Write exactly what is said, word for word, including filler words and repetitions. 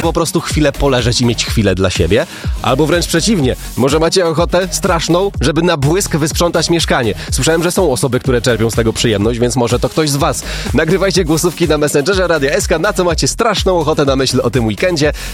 po prostu chwilę poleżeć i mieć chwilę dla siebie, albo wręcz przeciwnie, może macie ochotę straszną, żeby na błysk wysprzątać mieszkanie. Słyszałem, że są osoby, które czerpią z tego przyjemność, więc może to ktoś z was. Nagrywajcie głosówki na Messengerze Radia S K, na co macie straszną ochotę na myśl o tym weekendzie.